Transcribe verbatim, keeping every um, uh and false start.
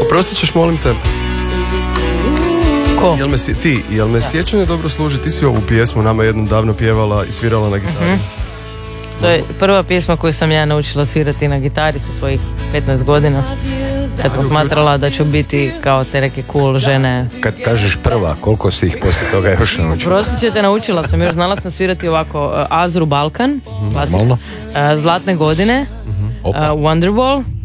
Oprostit ćeš, molim te. Ko? Jel me, si, ti, jel me sjećanje dobro služi? Ti si ovu pjesmu nama jednom davno pjevala i svirala na gitari. Mm-hmm. To je prva pjesma koju sam ja naučila svirati na gitari sa svojih petnaest godina. Kad sam smatrala da ću biti kao te neke cool žene. Kad kažeš prva, koliko si ih poslije toga još naučila? Prosto ćete, naučila sam još, znala sam svirati ovako uh, Azru Balkan, klasik, uh, Zlatne godine, uh, Wonderwall,